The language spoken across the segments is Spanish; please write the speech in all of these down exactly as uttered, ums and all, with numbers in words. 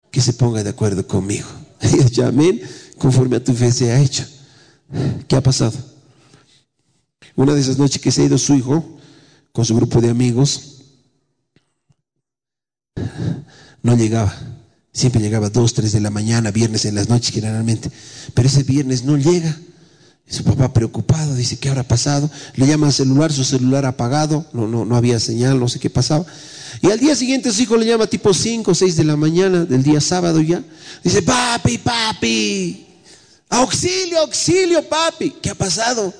que se ponga de acuerdo conmigo. Y yo, amén, conforme a tu fe se ha hecho. ¿Qué ha pasado? Una de esas noches que se ha ido su hijo con su grupo de amigos, no llegaba. Siempre llegaba a dos, tres de la mañana, viernes en las noches generalmente. Pero ese viernes no llega. Su papá preocupado, dice, ¿qué habrá pasado? Le llama al celular, su celular apagado, no, no, no había señal, no sé qué pasaba. Y al día siguiente su hijo le llama tipo cinco o seis de la mañana del día sábado ya. Dice, papi, papi, auxilio, auxilio, papi. ¿Qué ha pasado?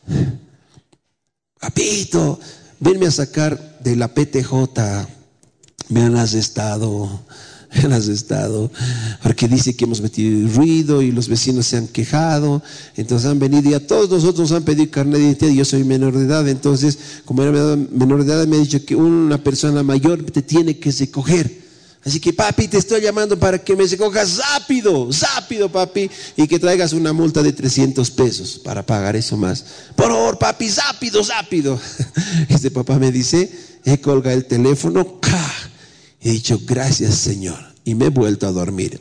Papito, venme a sacar de la P T J. Me han arrestado. Me han arrestado porque dice que hemos metido ruido y los vecinos se han quejado. Entonces han venido y a todos nosotros nos han pedido carnet de identidad. Yo soy menor de edad, entonces como era menor de edad me ha dicho que una persona mayor te tiene que recoger. Así que papi, te estoy llamando para que me recojas rápido, rápido papi, y que traigas una multa de trescientos pesos para pagar eso más. Por favor papi, rápido, rápido. Este papá me dice, he colgado el teléfono, ¡ca! He dicho, gracias Señor, y me he vuelto a dormir.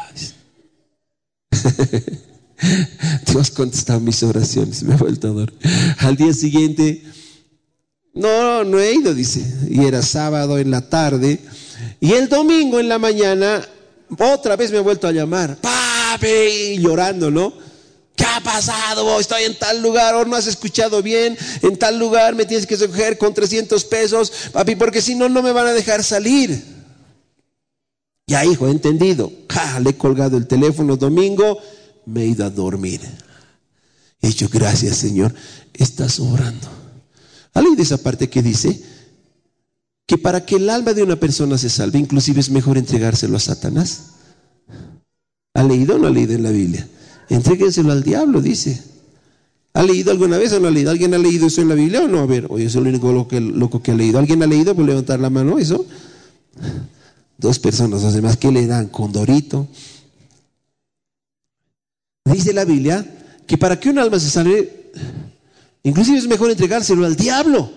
Dios contestado mis oraciones, me he vuelto a dormir. Al día siguiente, no, no he ido, dice, y era sábado en la tarde. Y el domingo en la mañana, otra vez me ha vuelto a llamar, papi, llorando, ¿no? ¿Qué ha pasado? Estoy en tal lugar, o no has escuchado bien, en tal lugar me tienes que recoger con trescientos pesos, papi, porque si no, no me van a dejar salir. Ya hijo, he entendido. Ja, le he colgado el teléfono domingo, me he ido a dormir. He dicho, gracias Señor, estás orando. ¿Ha leído esa parte que dice que para que el alma de una persona se salve, inclusive es mejor entregárselo a Satanás? ¿Ha leído o no ha leído en la Biblia? Entréguenselo al diablo, dice. ¿Ha leído alguna vez o no ha leído? ¿Alguien ha leído eso en la Biblia o no? A ver, oye, soy el único loco que, loco que ha leído. ¿Alguien ha leído? ¿Puede levantar la mano eso? Dos personas, los demás, ¿qué le dan? Condorito. Dice la Biblia que para que un alma se salve, inclusive es mejor entregárselo al diablo.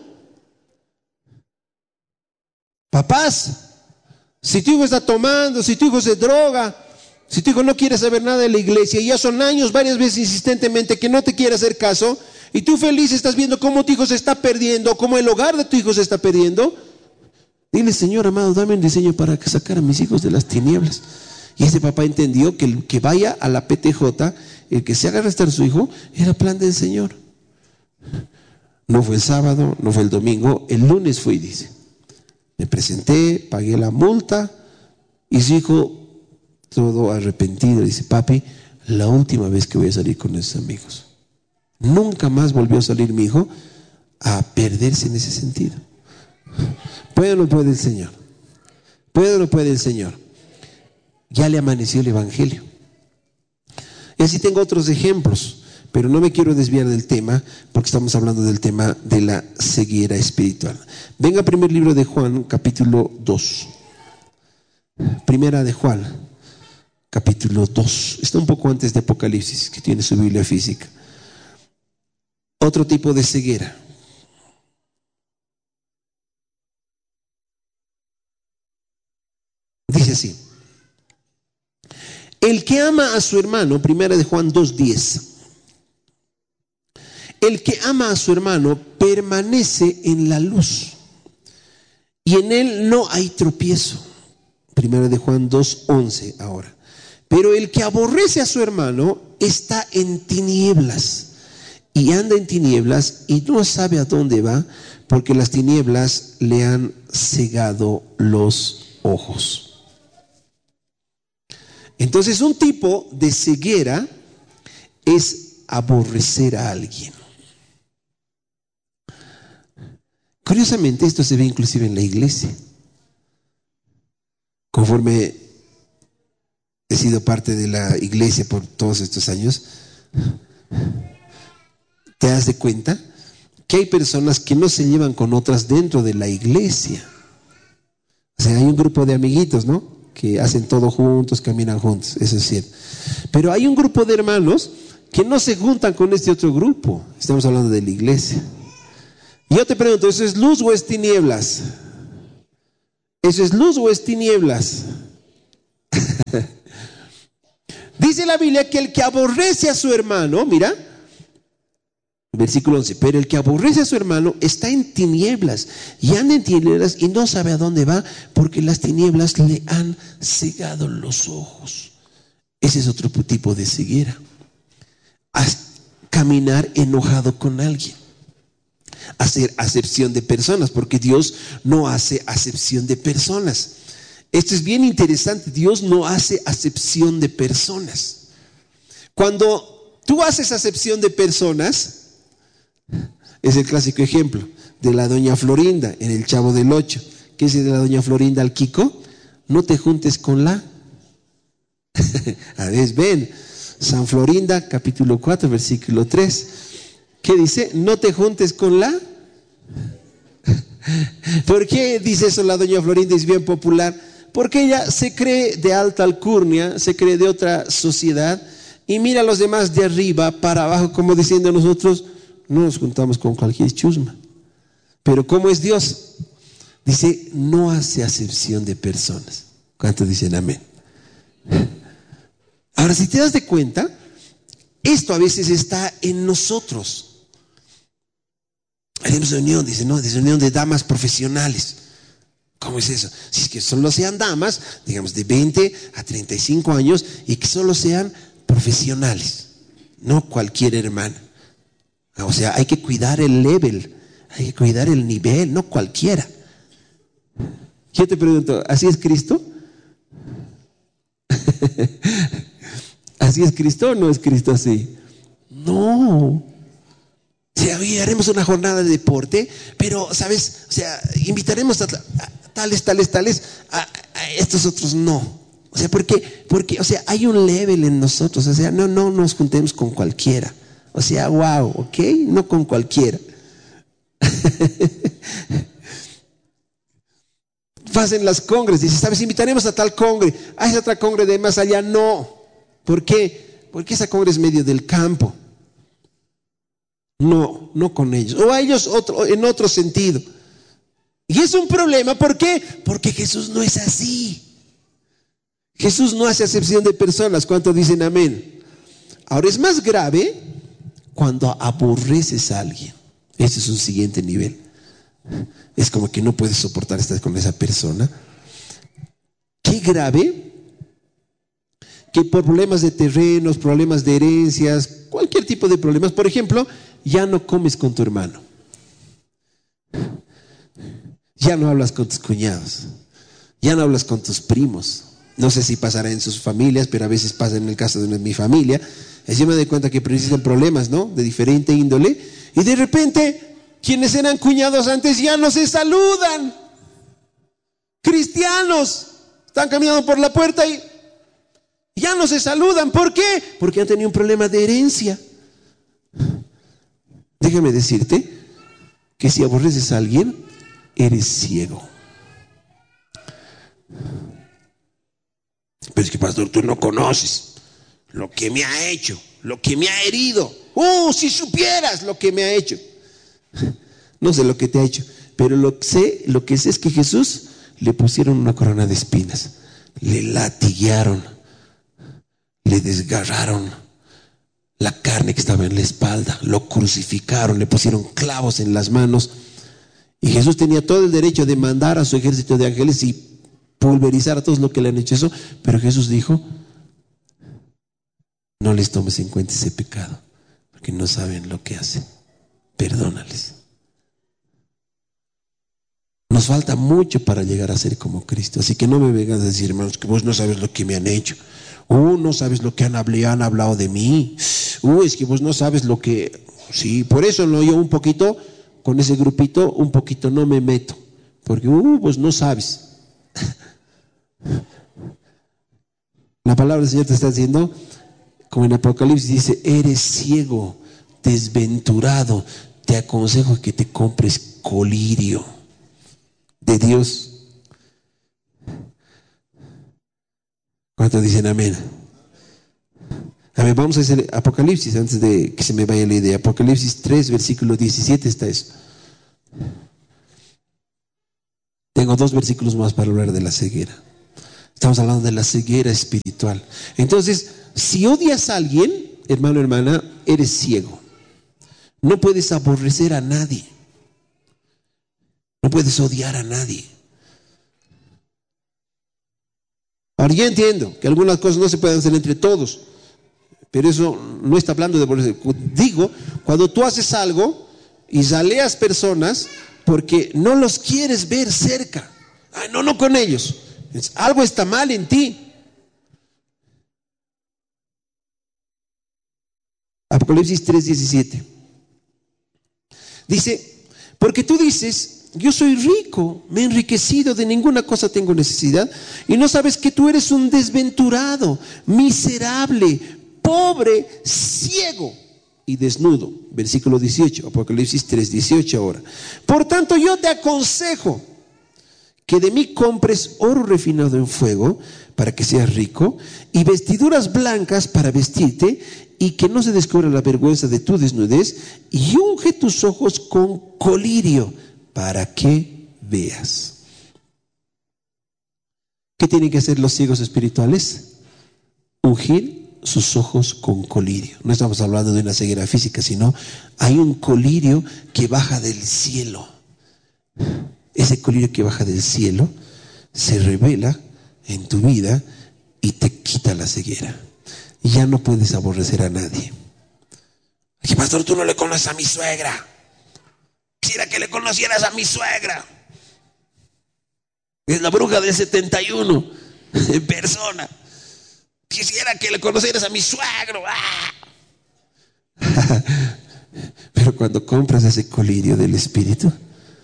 Papás, si tu hijo está tomando, si tu hijo se droga, si tu hijo no quiere saber nada de la iglesia y ya son años, varias veces insistentemente que no te quiere hacer caso, y tú feliz estás viendo cómo tu hijo se está perdiendo, cómo el hogar de tu hijo se está perdiendo, dile, Señor amado, dame un diseño para sacar a mis hijos de las tinieblas. Y ese papá entendió que el que vaya a la P T J, el que se haga arrestar a su hijo, era plan del Señor. No fue el sábado, no fue el domingo, el lunes fui, dice. Me presenté, pagué la multa y su hijo todo arrepentido dice, papi, la última vez que voy a salir con esos amigos. Nunca más volvió a salir mi hijo a perderse en ese sentido. ¿Puede o no puede el Señor? ¿Puede o no puede el Señor? Ya le amaneció el Evangelio. Y así tengo otros ejemplos, pero no me quiero desviar del tema porque estamos hablando del tema de la ceguera espiritual. Venga al primer libro de Juan, capítulo dos. Primera de Juan, capítulo dos. Está un poco antes de Apocalipsis, que tiene su Biblia física. Otro tipo de ceguera. Dice así: el que ama a su hermano, primera de Juan dos diez. El que ama a su hermano permanece en la luz y en él no hay tropiezo. Primera de Juan dos once ahora. Pero el que aborrece a su hermano está en tinieblas y anda en tinieblas y no sabe a dónde va, porque las tinieblas le han cegado los ojos. Entonces, un tipo de ceguera es aborrecer a alguien. Curiosamente, esto se ve inclusive en la iglesia. Conforme he sido parte de la iglesia por todos estos años, te das de cuenta que hay personas que no se llevan con otras dentro de la iglesia. O sea, hay un grupo de amiguitos, ¿no?, que hacen todo juntos, caminan juntos, eso es cierto. Pero hay un grupo de hermanos que no se juntan con este otro grupo. Estamos hablando de la iglesia. Y yo te pregunto, ¿eso es luz o es tinieblas? ¿Eso es luz o es tinieblas? Dice la Biblia que el que aborrece a su hermano, mira, versículo once, pero el que aborrece a su hermano está en tinieblas y anda en tinieblas y no sabe a dónde va porque las tinieblas le han cegado los ojos. Ese es otro tipo de ceguera. Caminar enojado con alguien. Hacer acepción de personas, porque Dios no hace acepción de personas. Esto es bien interesante. Dios no hace acepción de personas. Cuando tú haces acepción de personas, es el clásico ejemplo de la doña Florinda en El Chavo del Ocho. ¿Qué dice de la doña Florinda al Kiko? No te juntes con la... A ver, ven, San Florinda, capítulo cuatro, versículo tres. ¿Qué dice? No te juntes con la... ¿Por qué dice eso la doña Florinda? Es bien popular. Porque ella se cree de alta alcurnia, se cree de otra sociedad y mira a los demás de arriba para abajo, como diciendo nosotros no nos juntamos con cualquier chusma. Pero ¿cómo es Dios? Dice, no hace acepción de personas. ¿Cuántos dicen amén? Ahora, si te das de cuenta, esto a veces está en nosotros. Haremos reunión, dice, no, es reunión de damas profesionales. ¿Cómo es eso? Si es que solo sean damas, digamos de veinte a treinta y cinco años y que solo sean profesionales, no cualquier hermana. O sea, hay que cuidar el level, hay que cuidar el nivel, no cualquiera. Yo te pregunto, ¿así es Cristo? ¿Así es Cristo o no es Cristo así? No. O sea, hoy haremos una jornada de deporte, pero, ¿sabes? O sea, invitaremos a, a tales, tales, tales, a, a estos otros no. O sea, ¿por qué? Porque, o sea, hay un level en nosotros. O sea, no, no nos juntemos con cualquiera. O sea, wow, ¿ok? No con cualquiera. Pasen las congres, dice, ¿sabes? Invitaremos a tal congre, a esa otra congre de más allá, no. ¿Por qué? Porque esa congre es medio del campo. No, no con ellos. O a ellos otro, en otro sentido. Y es un problema, ¿por qué? Porque Jesús no es así. Jesús no hace acepción de personas. ¿Cuántos dicen amén? Ahora es más grave cuando aborreces a alguien. Ese es un siguiente nivel. Es como que no puedes soportar estar con esa persona. Qué grave que por problemas de terrenos, problemas de herencias, cualquier tipo de problemas, por ejemplo, ya no comes con tu hermano, ya no hablas con tus cuñados, ya no hablas con tus primos. No sé si pasará en sus familias, pero a veces pasa en el caso de mi familia. Así me doy cuenta que existen problemas, ¿no? De diferente índole. Y de repente, quienes eran cuñados antes ya no se saludan. Cristianos están caminando por la puerta y ya no se saludan. ¿Por qué? Porque han tenido un problema de herencia. Déjame decirte que si aborreces a alguien, eres ciego. Pero es que, pastor, tú no conoces lo que me ha hecho, lo que me ha herido. ¡Oh, si supieras lo que me ha hecho! No sé lo que te ha hecho, pero lo que sé, lo que sé es que Jesús le pusieron una corona de espinas, le latiguearon, le desgarraron la carne que estaba en la espalda, lo crucificaron, le pusieron clavos en las manos. Y Jesús tenía todo el derecho de mandar a su ejército de ángeles y pulverizar a todos los que le han hecho eso, pero Jesús dijo, no les tomes en cuenta ese pecado, porque no saben lo que hacen, perdónales. Nos falta mucho para llegar a ser como Cristo, así que no me vengas a decir, hermanos, que vos no sabes lo que me han hecho. Uh, no sabes lo que han hablado, han hablado de mí. Uh, es que vos no sabes lo que... Sí, por eso no, yo un poquito, con ese grupito, un poquito no me meto, porque uh, vos no sabes. La palabra del Señor te está diciendo, como en Apocalipsis dice, eres ciego, desventurado, te aconsejo que te compres colirio de Dios. ¿Cuántos dicen amén? A ver, vamos a hacer Apocalipsis antes de que se me vaya la idea. Apocalipsis tres, versículo diecisiete está eso. Tengo dos versículos más para hablar de la ceguera. Estamos hablando de la ceguera espiritual. Entonces, si odias a alguien, hermano, hermana, eres ciego. No puedes aborrecer a nadie. No puedes odiar a nadie. Ahora, yo entiendo que algunas cosas no se pueden hacer entre todos, pero eso no está hablando de aborrecer. Digo, cuando tú haces algo y jaleas personas porque no los quieres ver cerca. Ay, no, no con ellos. Algo está mal en ti. Apocalipsis tres diecisiete. Dice, porque tú dices, yo soy rico, me he enriquecido, de ninguna cosa tengo necesidad, y no sabes que tú eres un desventurado, miserable, pobre, ciego y desnudo. Versículo dieciocho, Apocalipsis tres dieciocho ahora. Por tanto, yo te aconsejo que de mí compres oro refinado en fuego para que seas rico, y vestiduras blancas para vestirte, y que no se descubra la vergüenza de tu desnudez, y unge tus ojos con colirio para que veas. ¿Qué tienen que hacer los ciegos espirituales? Ungir sus ojos con colirio. No estamos hablando de una ceguera física, sino hay un colirio que baja del cielo. Ese colirio que baja del cielo se revela en tu vida y te quita la ceguera. Y ya no puedes aborrecer a nadie. Dije, pastor, tú no le conoces a mi suegra. Quisiera que le conocieras a mi suegra. Es la bruja del setenta y uno en persona. Quisiera que le conocieras a mi suegro. ¡Ah! Pero cuando compras ese colirio del Espíritu,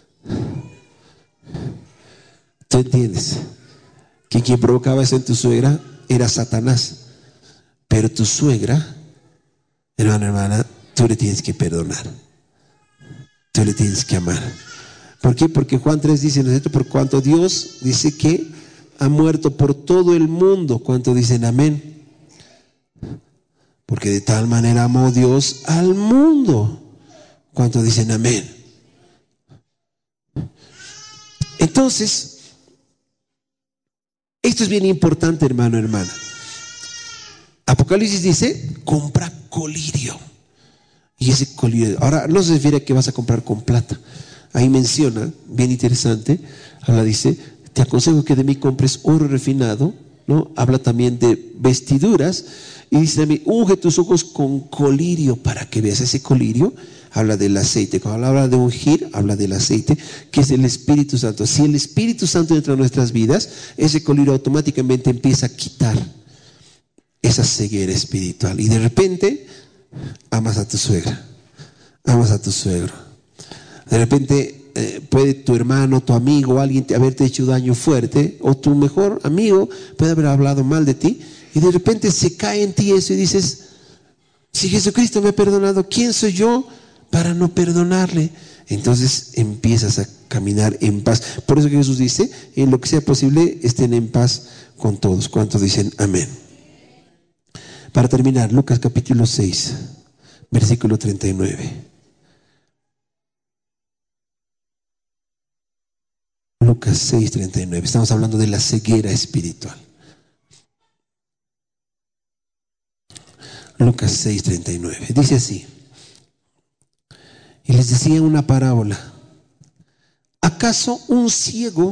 tú entiendes que quien provocaba eso en tu suegra era Satanás. Pero tu suegra, hermano, hermana, tú le tienes que perdonar. Tú le tienes que amar. ¿Por qué? Porque Juan tres dice, ¿no es cierto? Por cuanto Dios dice que ha muerto por todo el mundo. ¿Cuánto dicen amén? Porque de tal manera amó Dios al mundo. ¿Cuánto dicen amén? Entonces, esto es bien importante, hermano, hermana. Apocalipsis dice, compra colirio. Y ese colirio, ahora no se refiere a que vas a comprar con plata. Ahí menciona, bien interesante, habla, dice, te aconsejo que de mí compres oro refinado, ¿no? Habla también de vestiduras, y dice también, unge tus ojos con colirio para que veas. Ese colirio habla del aceite. Cuando habla de ungir, habla del aceite, que es el Espíritu Santo. Si el Espíritu Santo entra en nuestras vidas, ese colirio automáticamente empieza a quitar esa ceguera espiritual. Y de repente amas a tu suegra, amas a tu suegro. De repente eh, puede tu hermano, tu amigo, alguien te, haberte hecho daño fuerte, o tu mejor amigo puede haber hablado mal de ti, y de repente se cae en ti eso y dices, si Jesucristo me ha perdonado, ¿quién soy yo para no perdonarle? Entonces empiezas a caminar en paz. Por eso que Jesús dice, en lo que sea posible, estén en paz con todos. ¿Cuántos dicen amén? Para terminar, Lucas capítulo seis, versículo treinta y nueve. Lucas seis, treinta y nueve. Estamos hablando de la ceguera espiritual. Lucas seis, treinta y nueve. Dice así. Y les decía una parábola. ¿Acaso un ciego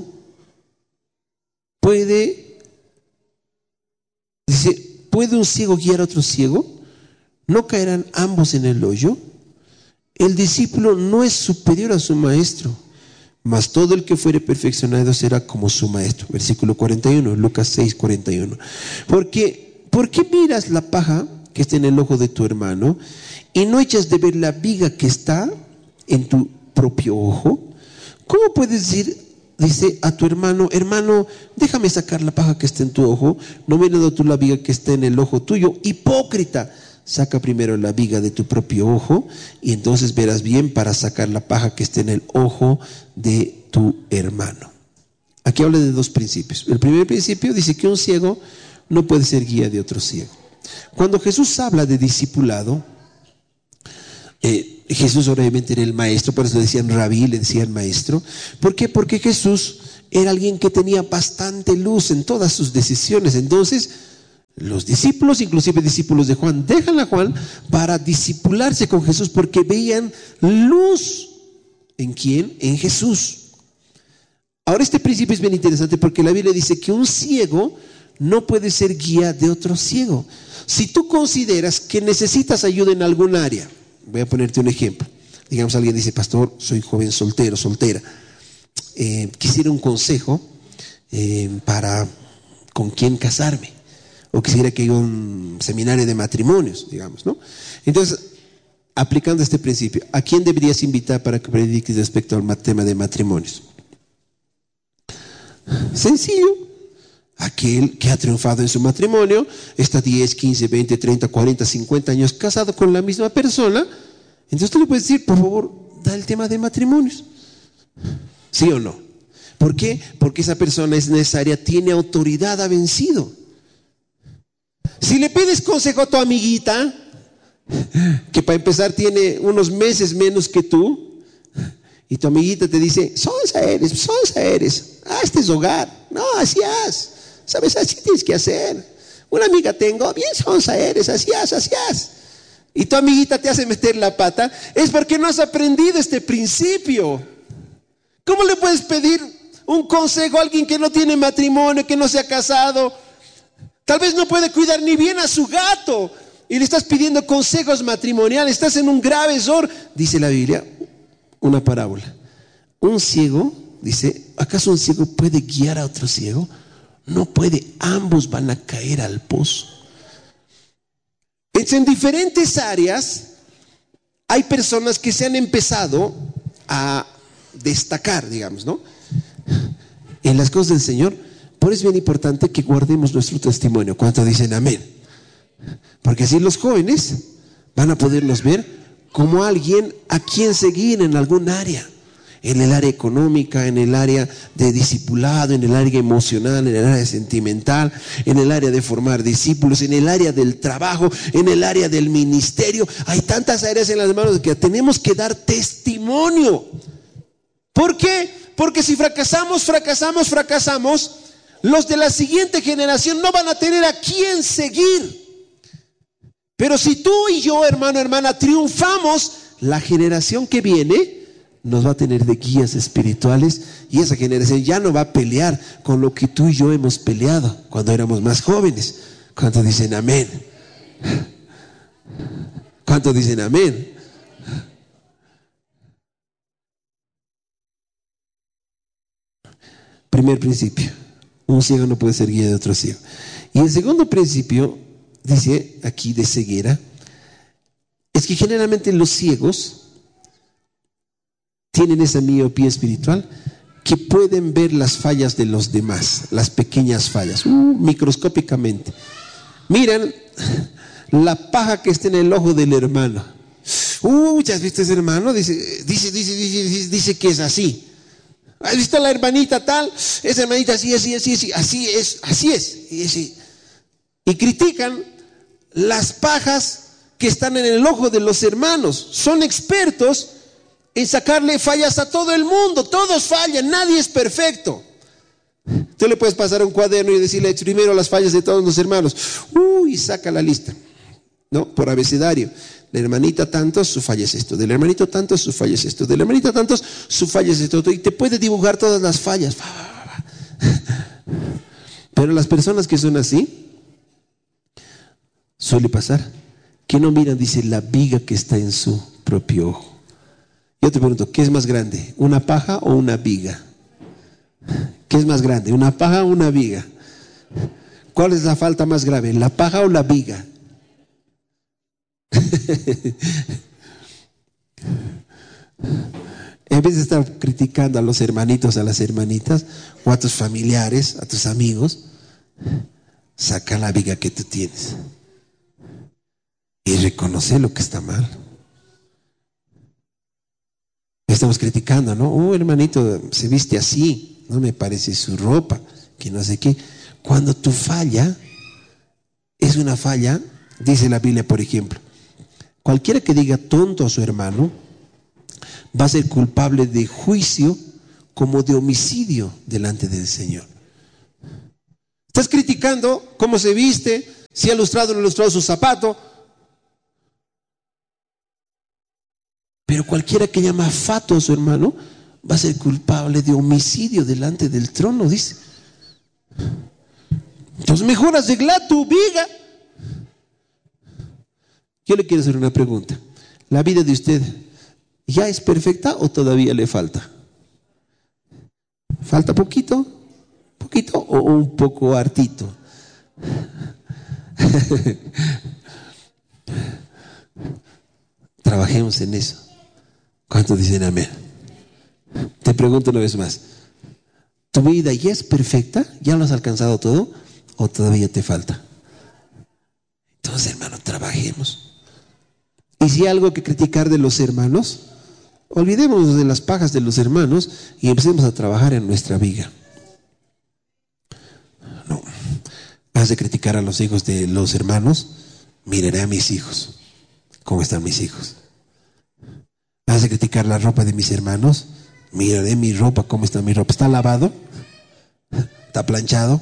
puede, dice, ¿puede un ciego guiar a otro ciego? ¿No caerán ambos en el hoyo? El discípulo no es superior a su maestro, mas todo el que fuere perfeccionado será como su maestro. Versículo cuarenta y uno, Lucas seis, cuarenta y uno. Porque, ¿por qué miras la paja que está en el ojo de tu hermano y no echas de ver la viga que está en tu propio ojo? ¿Cómo puedes decir, dice a tu hermano, hermano, déjame sacar la paja que está en tu ojo, no mirando tú la viga que está en el ojo tuyo? Hipócrita, saca primero la viga de tu propio ojo y entonces verás bien para sacar la paja que está en el ojo de tu hermano. Aquí habla de dos principios. El primer principio dice que un ciego no puede ser guía de otro ciego. Cuando Jesús habla de discipulado, eh, Jesús obviamente era el maestro, por eso le decían rabí, le decían maestro. ¿Por qué? Porque Jesús era alguien que tenía bastante luz en todas sus decisiones. Entonces Los discípulos, inclusive discípulos de Juan, dejan a Juan para discipularse con Jesús porque veían luz. ¿En quién? En Jesús. Ahora este principio es bien interesante porque la Biblia dice que un ciego no puede ser guía de otro ciego. Si tú consideras que necesitas ayuda en algún área, voy a ponerte un ejemplo. Digamos, alguien dice: pastor, soy joven soltero, soltera. Eh, quisiera un consejo eh, para con quién casarme. O quisiera que haya un seminario de matrimonios, digamos, ¿no? Entonces, aplicando este principio, ¿a quién deberías invitar para que prediques respecto al tema de matrimonios? Sencillo. Aquel que ha triunfado en su matrimonio, está diez, quince, veinte, treinta, cuarenta, cincuenta años casado con la misma persona. Entonces tú le puedes decir: por favor, da el tema de matrimonios. ¿Sí o no? ¿Por qué? Porque esa persona es necesaria, tiene autoridad, ha vencido. Si le pides consejo a tu amiguita, que para empezar tiene unos meses menos que tú, y tu amiguita te dice: sonsa eres, sonsa eres, ah, este es hogar, no, así haz, sabes, así tienes que hacer. Una amiga tengo, bien sonsa eres, así haz, así haz. Y tu amiguita te hace meter la pata, es porque no has aprendido este principio. ¿Cómo le puedes pedir un consejo a alguien que no tiene matrimonio, que no se ha casado? Tal vez no puede cuidar ni bien a su gato y le estás pidiendo consejos matrimoniales. Estás en un grave error. Dice la Biblia, una parábola: un ciego, dice, ¿acaso un ciego puede guiar a otro ciego? No puede, ambos van a caer al pozo. Entonces, en diferentes áreas hay personas que se han empezado a destacar, digamos, ¿no? En las cosas del Señor. Por eso es bien importante que guardemos nuestro testimonio. ¿Cuántos dicen amén? Porque así los jóvenes van a podernos ver como alguien a quien seguir en algún área. En el área económica, en el área de discipulado, en el área emocional, en el área sentimental, en el área de formar discípulos, en el área del trabajo, en el área del ministerio. Hay tantas áreas en las manos que tenemos que dar testimonio. ¿Por qué? Porque si fracasamos, fracasamos, fracasamos, los de la siguiente generación no van a tener a quién seguir. Pero si tú y yo, hermano, hermana, triunfamos, la generación que viene nos va a tener de guías espirituales, y esa generación ya no va a pelear con lo que tú y yo hemos peleado cuando éramos más jóvenes. ¿Cuántos dicen amén? ¿Cuántos dicen amén? Primer principio: un ciego no puede ser guía de otro ciego. Y el segundo principio, dice aquí de ceguera, es que generalmente los ciegos tienen esa miopía espiritual que pueden ver las fallas de los demás, las pequeñas fallas, uh, microscópicamente. Miran la paja que está en el ojo del hermano. Uh, ¿ya has visto ese hermano? Dice, dice, dice, dice, dice, dice que es así. ¿Has visto a la hermanita tal? Esa hermanita así, así, así, así, así es, así es. Y, así. Y critican las pajas que están en el ojo de los hermanos. Son expertos en sacarle fallas a todo el mundo. Todos fallan, nadie es perfecto. Tú le puedes pasar un cuaderno y decirle primero las fallas de todos los hermanos. Uy, saca la lista, ¿no? Por abecedario. La hermanita tantos, su falla es esto. Del hermanito tantos, su falla es esto. Del hermanita tantos, su falla es esto. Y te puede dibujar todas las fallas. Pero las personas que son así, suele pasar que no miran, dice, la viga que está en su propio ojo. Yo te pregunto, ¿qué es más grande? ¿Una paja o una viga? ¿Qué es más grande? ¿Una paja o una viga? ¿Cuál es la falta más grave? ¿La paja o la viga? En vez de estar criticando a los hermanitos, a las hermanitas, o a tus familiares, a tus amigos, saca la viga que tú tienes y reconoce lo que está mal. Estamos criticando, ¿no? Oh, hermanito, se viste así, no me parece su ropa, que no sé qué. Cuando tu falla es una falla, dice la Biblia, por ejemplo, cualquiera que diga tonto a su hermano va a ser culpable de juicio como de homicidio delante del Señor. Estás criticando cómo se viste, si ha lustrado o no ha lustrado su zapato. Pero cualquiera que llama fato a su hermano va a ser culpable de homicidio delante del trono, dice. Entonces mejor arregla tu vida. Yo le quiero hacer una pregunta. ¿La vida de usted ya es perfecta o todavía le falta? ¿Falta poquito? ¿Poquito o un poco hartito? Trabajemos en eso. ¿Cuántos dicen amén? Te pregunto una vez más. ¿Tu vida ya es perfecta? ¿Ya lo has alcanzado todo? ¿O todavía te falta? Entonces, hermano, trabajemos. Y si hay algo que criticar de los hermanos, olvidémonos de las pajas de los hermanos y empecemos a trabajar en nuestra vida. No. Has de criticar a los hijos de los hermanos, miraré a mis hijos. ¿Cómo están mis hijos? ¿Has de criticar la ropa de mis hermanos? Miraré mi ropa, ¿cómo está mi ropa? ¿Está lavado? ¿Está planchado?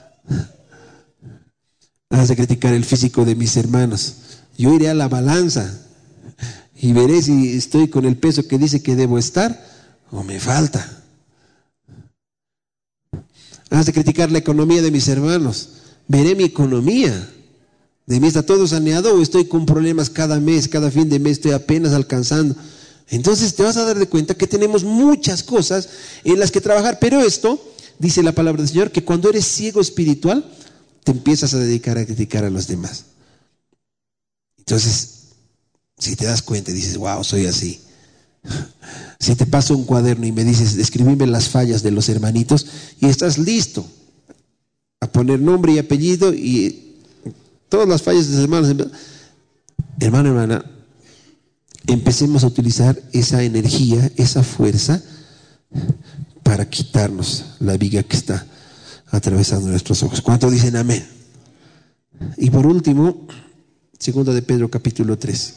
¿Has de criticar el físico de mis hermanos? Yo iré a la balanza y veré si estoy con el peso que dice que debo estar o me falta. ¿Has de criticar la economía de mis hermanos? Veré mi economía. ¿De mí está todo saneado o estoy con problemas cada mes, cada fin de mes estoy apenas alcanzando? Entonces te vas a dar de cuenta que tenemos muchas cosas en las que trabajar, pero esto, dice la palabra del Señor, que cuando eres ciego espiritual, te empiezas a dedicar a criticar a los demás. Entonces, si te das cuenta y dices, wow, soy así. Si te paso un cuaderno y me dices, escribime las fallas de los hermanitos, y estás listo a poner nombre y apellido y todas las fallas de los hermanos. Hermano, hermana, empecemos a utilizar esa energía, esa fuerza para quitarnos la viga que está atravesando nuestros ojos. ¿Cuántos dicen amén? Y por último, segunda de Pedro capítulo tres.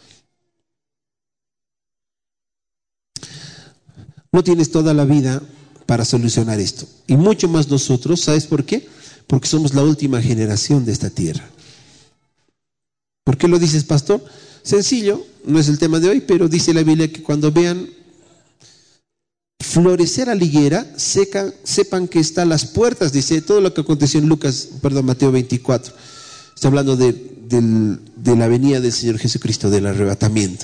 No tienes toda la vida para solucionar esto. Y mucho más nosotros, ¿sabes por qué? Porque somos la última generación de esta tierra. ¿Por qué lo dices, pastor? Sencillo, no es el tema de hoy, pero dice la Biblia que cuando vean florecer a la higuera, seca, sepan que está a las puertas, dice todo lo que aconteció en Lucas, perdón, Mateo veinticuatro. Está hablando de, de, de la venida del Señor Jesucristo, del arrebatamiento.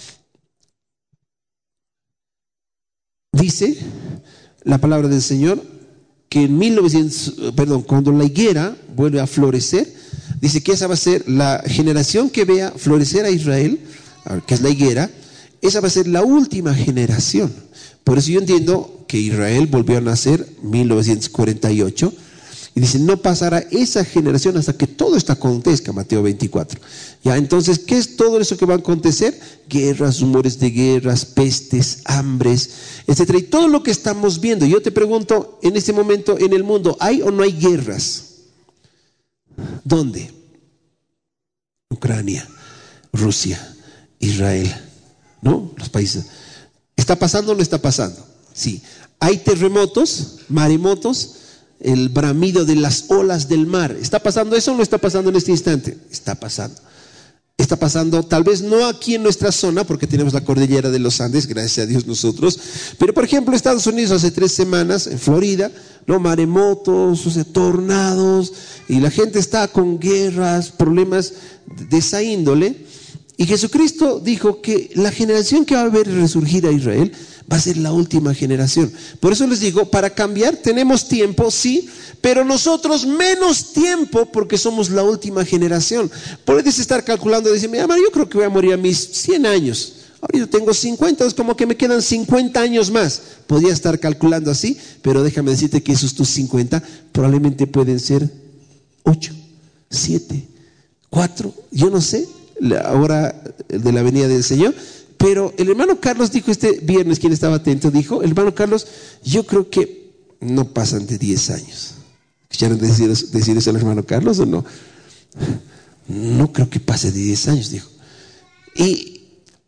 Dice la palabra del Señor que en mil novecientos, perdón, cuando la higuera vuelve a florecer, dice que esa va a ser la generación que vea florecer a Israel, que es la higuera, esa va a ser la última generación. Por eso yo entiendo que Israel volvió a nacer en mil novecientos cuarenta y ocho y dice, no pasará esa generación hasta que todo esto acontezca, Mateo veinticuatro. Ya, entonces, ¿qué es todo eso que va a acontecer? Guerras, rumores de guerras, pestes, hambres, etcétera. Y todo lo que estamos viendo. Yo te pregunto, en este momento en el mundo, ¿hay o no hay guerras? ¿Dónde? Ucrania, Rusia, Israel, ¿no? Los países. ¿Está pasando o no está pasando? Sí. ¿Hay terremotos, maremotos? El bramido de las olas del mar. ¿Está pasando eso o no está pasando en este instante? Está pasando. Está pasando, tal vez no aquí en nuestra zona, porque tenemos la cordillera de los Andes, gracias a Dios nosotros, pero por ejemplo Estados Unidos hace tres semanas, en Florida, ¿no? Maremotos, o sea, tornados, y la gente está con guerras, problemas de esa índole, y Jesucristo dijo que la generación que va a ver resurgir a Israel va a ser la última generación. Por eso les digo, para cambiar tenemos tiempo, sí, pero nosotros menos tiempo porque somos la última generación. Puedes estar calculando y decir, mira, yo creo que voy a morir a mis cien años. Ahorita tengo cincuenta, es como que me quedan cincuenta años más. Podría estar calculando así, pero déjame decirte que esos tus cincuenta probablemente pueden ser ocho, siete, cuatro, yo no sé, la hora de la venida del Señor. Pero el hermano Carlos dijo este viernes, quien estaba atento, dijo, el hermano Carlos, yo creo que no pasan de diez años. ¿Escucharon decir, decir eso al hermano Carlos o no? No creo que pase de diez años, dijo. Y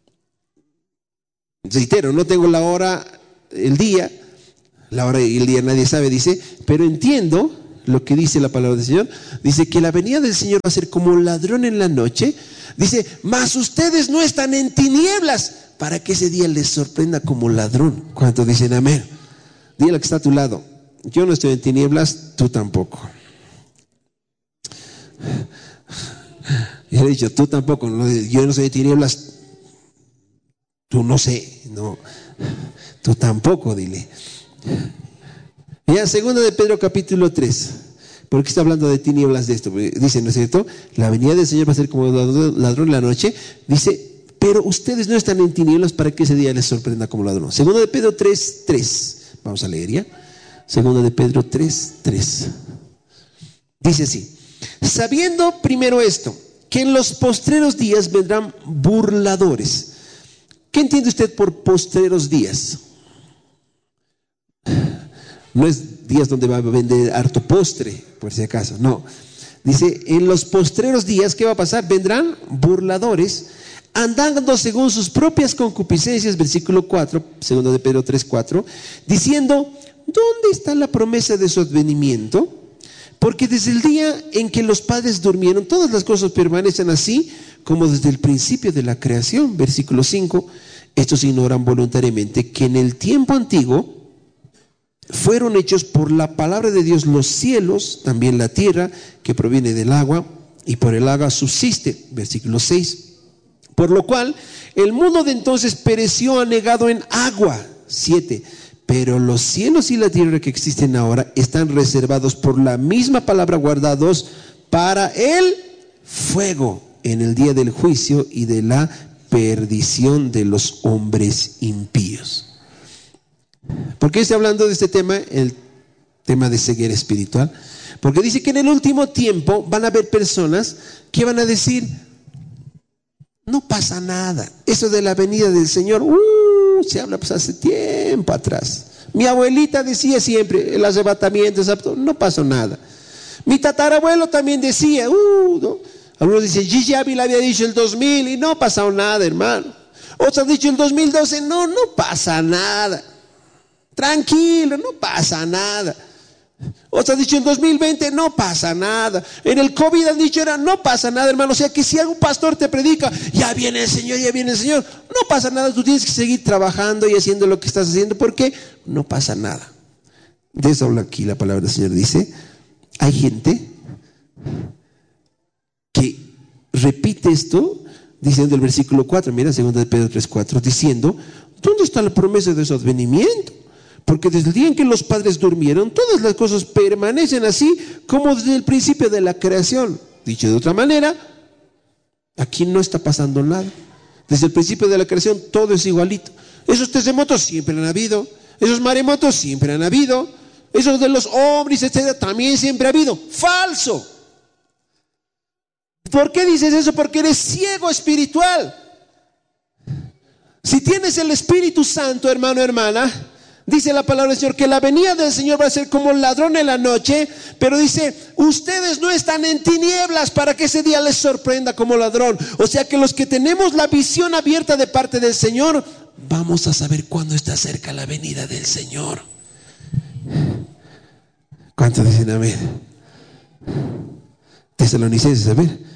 reitero, no tengo la hora, el día, la hora y el día nadie sabe, dice, pero entiendo lo que dice la palabra del Señor. Dice que la venida del Señor va a ser como un ladrón en la noche. Dice, mas ustedes no están en tinieblas para que ese día les sorprenda como ladrón. ¿Cuántos dicen amén? Dile al que está a tu lado, yo no estoy en tinieblas, tú tampoco. Yo le he dicho, tú tampoco, yo no soy de tinieblas, tú no sé, no, tú tampoco, dile. Ya, segunda de Pedro capítulo tres, porque está hablando de tinieblas de esto, dice, ¿no es cierto? La venida del Señor va a ser como ladrón en la noche, dice, pero ustedes no están en tinieblas para que ese día les sorprenda como ladrón. Segunda de Pedro tres, tres, vamos a leer ya. Segunda de Pedro tres, tres. Dice así, sabiendo primero esto, que en los postreros días vendrán burladores. ¿Qué entiende usted por postreros días? No es días donde va a vender harto postre, por si acaso, no. Dice, en los postreros días, ¿qué va a pasar? Vendrán burladores, andando según sus propias concupiscencias, versículo cuatro, segundo de Pedro tres, cuatro, diciendo, ¿dónde está la promesa de su advenimiento? Porque desde el día en que los padres durmieron, todas las cosas permanecen así como desde el principio de la creación. Versículo cinco, estos ignoran voluntariamente que en el tiempo antiguo fueron hechos por la palabra de Dios los cielos, también la tierra que proviene del agua, y por el agua subsiste. Versículo seis, por lo cual el mundo de entonces pereció anegado en agua. siete, pero los cielos y la tierra que existen ahora están reservados por la misma palabra, guardados para el fuego en el día del juicio y de la perdición de los hombres impíos. ¿Por qué está hablando de este tema? El tema de ceguera espiritual. Porque dice que en el último tiempo van a haber personas que van a decir, no pasa nada. Eso de la venida del Señor, uh, se habla pues hace tiempo atrás. Mi abuelita decía siempre, el arrebatamiento, no pasó nada. Mi tatarabuelo también decía, uh, ¿no? Algunos dicen, Gigi Ávila había dicho el dos mil y no ha pasado nada, hermano. Otros han dicho el dos mil doce, no, no pasa nada. Tranquilo, no pasa nada. Otros han dicho el dos mil veinte, no pasa nada. En el COVID han dicho, era, no pasa nada, hermano. O sea que si algún pastor te predica, ya viene el Señor, ya viene el Señor, no pasa nada. Tú tienes que seguir trabajando y haciendo lo que estás haciendo, porque no pasa nada. De eso habla aquí la palabra del Señor. Dice, hay gente que repite esto diciendo el versículo cuatro, mira, segunda de Pedro tres, cuatro, diciendo, ¿dónde está la promesa de su advenimiento? Porque desde el día en que los padres durmieron, todas las cosas permanecen así como desde el principio de la creación. Dicho de otra manera, aquí no está pasando nada. Desde el principio de la creación todo es igualito. Esos terremotos siempre han habido, esos maremotos siempre han habido, esos de los ovnis, etcétera, también siempre ha habido. ¡Falso! ¿Por qué dices eso? Porque eres ciego espiritual. Si tienes el Espíritu Santo, hermano, hermana, dice la palabra del Señor que la venida del Señor va a ser como ladrón en la noche, pero dice, ustedes no están en tinieblas para que ese día les sorprenda como ladrón. O sea que los que tenemos la visión abierta de parte del Señor, vamos a saber cuándo está cerca la venida del Señor. ¿Cuántos dicen amén? Tesalonicenses, a ver.